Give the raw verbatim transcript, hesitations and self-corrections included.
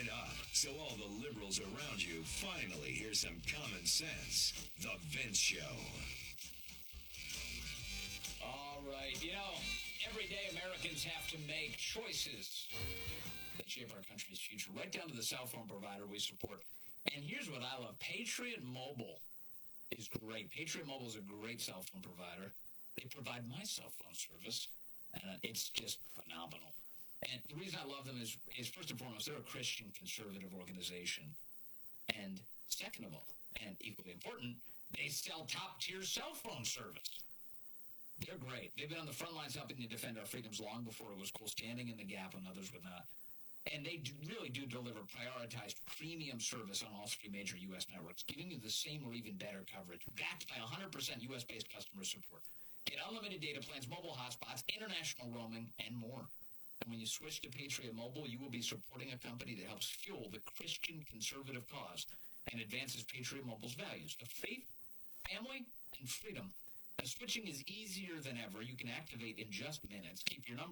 it up so all the liberals around you finally hear some common sense. The Vince Show. All right. You know, every day Americans have to make choices that shape our country's future, right down to the cell phone provider we support. And here's what I love. Patriot Mobile is great. Patriot Mobile is a great cell phone provider. They provide my cell phone service, and it's just phenomenal. And the reason I love them is, is first and foremost, they're a Christian conservative organization. And second of all, and equally important, they sell top-tier cell phone service. They're great. They've been on the front lines helping to defend our freedoms long before it was cool, standing in the gap when others would not. And they do, really do deliver prioritized premium service on all three major U S networks, giving you the same or even better coverage, backed by one hundred percent U S-based customer support. Get unlimited data plans, mobile hotspots, international roaming, and more. And when you switch to Patriot Mobile, you will be supporting a company that helps fuel the Christian conservative cause and advances Patriot Mobile's values of faith, family, and freedom. Now, switching is easier than ever. You can activate in just minutes. Keep your number